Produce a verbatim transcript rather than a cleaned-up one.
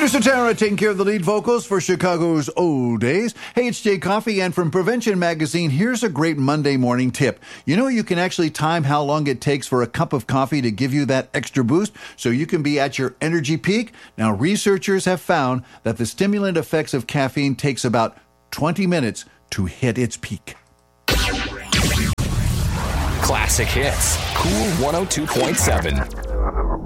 Peter Cetera taking care of the lead vocals for Chicago's Old Days. Hey, it's Jay Coffey, and from Prevention Magazine, here's a great Monday morning tip. You know, you can actually time how long it takes for a cup of coffee to give you that extra boost so you can be at your energy peak. Now, researchers have found that the stimulant effects of caffeine takes about twenty minutes to hit its peak. Classic hits. Cool one oh two point seven.